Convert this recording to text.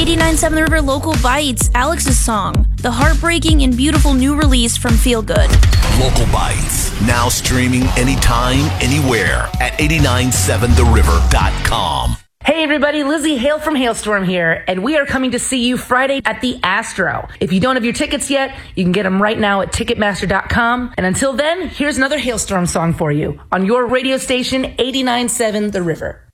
89.7 The River Local Bites, Alex's song, the heartbreaking and beautiful new release from Feel Good. Local Bites, now streaming anytime, anywhere at 897theriver.com. Hey everybody, Lizzie Hale from Hailstorm here, and we are coming to see you Friday at the Astro. If you don't have your tickets yet, you can get them right now at Ticketmaster.com. And until then, here's another Hailstorm song for you on your radio station, 89.7 The River.